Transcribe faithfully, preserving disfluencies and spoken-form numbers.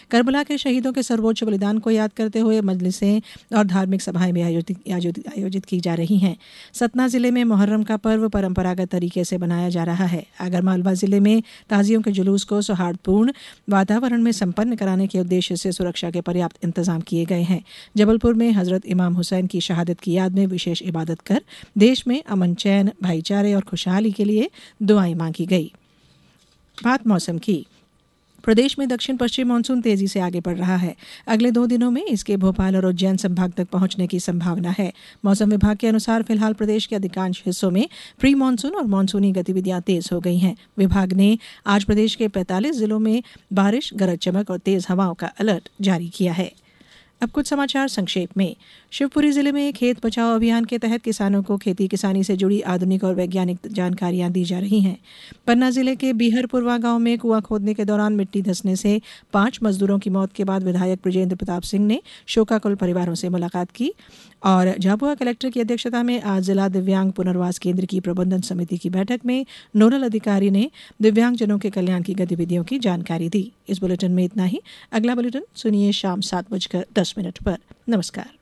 Karbala के शहीदों के सर्वोच्च बलिदान को याद करते हुए मजलिसें और धार्मिक सभाएं भी आयोजित आयोजित आयोजित की जा रही हैं। सतना जिले में मुहर्रम का पर्व परंपरागत तरीके से मनाया जा रहा है। आगरमालवा जिले में ताजियों के जुलूस को सौहार्दपूर्ण वातावरण में संपन्न कराने के उद्देश्य से सुरक्षा के पर्याप्त इंतजाम किए गए हैं। जबलपुर में हजरत इमाम हुसैन की शहादत की याद में विशेष इबादत कर देश में अमन, चैन, भाईचारे और खुशहाली के लिए दुआएं मांगी गई। बात मौसम की। प्रदेश में दक्षिण पश्चिम मानसून तेजी से आगे बढ़ रहा है। अगले दो दिनों में इसके भोपाल और उज्जैन संभाग तक पहुंचने की संभावना है। मौसम विभाग के अनुसार फिलहाल प्रदेश के अधिकांश हिस्सों में प्री मानसून और मानसूनी गतिविधियां तेज हो गई हैं। विभाग ने आज प्रदेश के पैंतालीस जिलों में बारिश, गरज चमक और तेज हवाओं का अलर्ट जारी किया है। अब कुछ समाचार संक्षेप में। शिवपुरी जिले में खेत बचाओ अभियान के तहत किसानों को खेती किसानी से जुड़ी आधुनिक और वैज्ञानिक जानकारियां दी जा रही हैं। पन्ना जिले के बीहरपुरवा गांव में कुआं खोदने के दौरान मिट्टी धंसने से पांच मजदूरों की मौत के बाद विधायक बृजेंद्र प्रताप सिंह ने शोकाकुल परिवारों से मुलाकात की और झाबुआ कलेक्टर की अध्यक्षता में आज जिला दिव्यांग पुनर्वास केंद्र की प्रबंधन समिति की बैठक में नोडल अधिकारी ने दिव्यांगजनों के कल्याण की गतिविधियों की जानकारी दी। इस बुलेटिन में इतना ही। अगला बुलेटिन सुनिए शाम सात बजकर दस मिनट पर। नमस्कार।